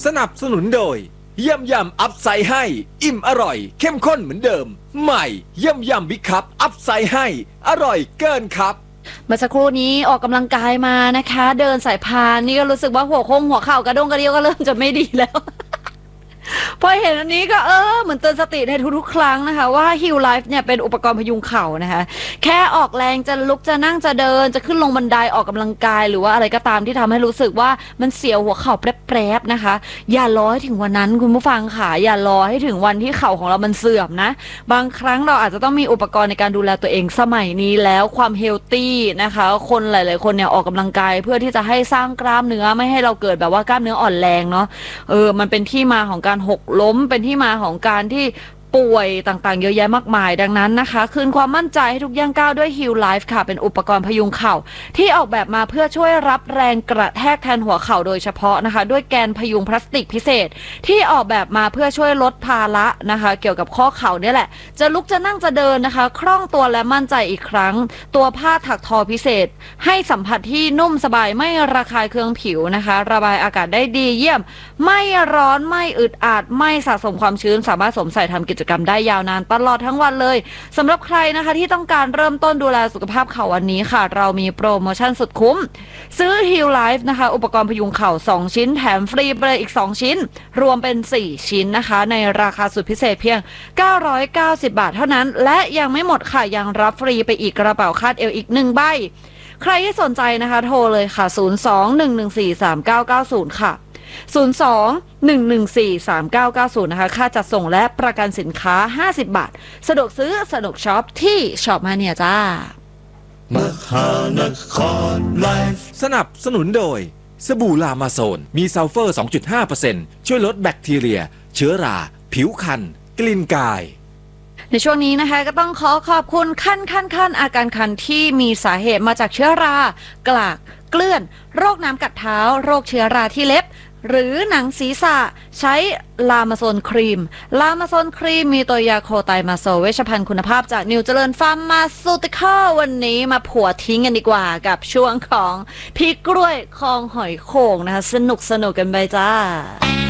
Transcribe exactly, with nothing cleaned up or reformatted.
สนับสนุนโดยยำยำอัพไซด์ให้อิ่มอร่อยเข้มข้นเหมือนเดิมใหม่ยำยำบิ๊กคัพอัพไซด์ให้อร่อยเกินครับเมื่อสักครู่นี้ออกกำลังกายมานะคะเดินสายพานนี่ก็รู้สึกว่าหัวโค้งหัวเข่ากระด้งกระเดี่ยวก็เริ่มจะไม่ดีแล้ว พอเห็นอันนี้ก็เออเหมือนเตือนสติในทุกๆครั้งนะคะว่า Heal Life เนี่ยเป็นอุปกรณ์พยุงเข่านะคะแค่ออกแรงจะลุกจะนั่งจะเดินจะขึ้นลงบันไดออกกำลังกายหรือว่าอะไรก็ตามที่ทำให้รู้สึกว่ามันเสียวหัวเข่าแปรบๆนะคะอย่ารอให้ถึงวันนั้นคุณผู้ฟังค่ะอย่ารอให้ถึงวันที่เข่าของเรามันเสื่อมนะบางครั้งเราอาจจะต้องมีอุปกรณ์ในการดูแลตัวเองสมัยนี้แล้วความเฮลตี้นะคะคนหลายๆคนเนี่ยออกกำลังกายเพื่อที่จะให้สร้างกล้ามเนื้อไม่ให้เราเกิดแบบว่ากล้ามเนื้ออ่อนแรงเนาะเออมันเป็นที่มาของการหกล้มเป็นที่มาของการที่ป่วยต่างๆเยอะแยะมากมายดังนั้นนะคะคืนความมั่นใจให้ทุกย่างก้าวด้วย Heal Life ค่ะเป็นอุปกรณ์พยุงเข่าที่ออกแบบมาเพื่อช่วยรับแรงกระแทกแทนหัวเข่าโดยเฉพาะนะคะด้วยแกนพยุงพลาสติกพิเศษที่ออกแบบมาเพื่อช่วยลดภาระนะคะเกี่ยวกับข้อเข่าเนี่ยแหละจะลุกจะนั่งจะเดินนะคะคล่องตัวและมั่นใจอีกครั้งตัวผ้าถักทอพิเศษให้สัมผัสที่นุ่มสบายไม่ระคายเคืองผิวนะคะระบายอากาศได้ดีเยี่ยมไม่ร้อนไม่อึดอัดไม่สะสมความชื้นสามารถสวมใส่ทำกิจกรรมได้ยาวนานตลอดทั้งวันเลยสำหรับใครนะคะที่ต้องการเริ่มต้นดูแลสุขภาพเข่าวันนี้ค่ะเรามีโปรโมชั่นสุดคุ้มซื้อ Heal Life นะคะอุปกรณ์พยุงเข่าสองชิ้นแถมฟรีไปเลยอีกสองชิ้นรวมเป็นสี่ชิ้นนะคะในราคาสุดพิเศษเพียงเก้าร้อยเก้าสิบบาทเท่านั้นและยังไม่หมดค่ะยังรับฟรีไปอีกกระเป๋าคาดเอวอีกหนึ่งใบใครที่สนใจนะคะโทรเลยค่ะศูนย์ สอง หนึ่ง หนึ่ง สี่ สาม เก้า เก้า ศูนย์ค่ะศูนย์ สอง หนึ่ง หนึ่ง สี่ สาม เก้า เก้า ศูนย์นะคะค่าจัดส่งและประกันสินค้าห้าสิบบาทสะดวกซื้อสะดวกช็อปที่ช็อปมาเนี่ยจ้ามหานครไลฟ์สนับสนุนโดยสบู่ลามาโซนมีซัลเฟอร์ สองจุดห้าเปอร์เซ็นต์ ช่วยลดแบคทีเรียเชื้อราผิวคันกลิ่นกายในช่วงนี้นะคะก็ต้องขอขอบคุณขั้นขั้นขั้นอาการคันที่มีสาเหตุมาจากเชื้อรากลากเกลื่อนโรคน้ำกัดเท้าโรคเชื้อราที่เล็บหรือหนังศีรษะใช้ลามาโซนครีมลามาโซนครีมมีตัวยาโคไตมาโซเวชภัณฑ์คุณภาพจากนิวเจริญฟาร์มมาซูติคอลวันนี้มาผัวทิ้งกันดีกว่ากับช่วงของพี่กล้วยคลองหอยโข่งนะคะสนุกสนุกกันไปจ้า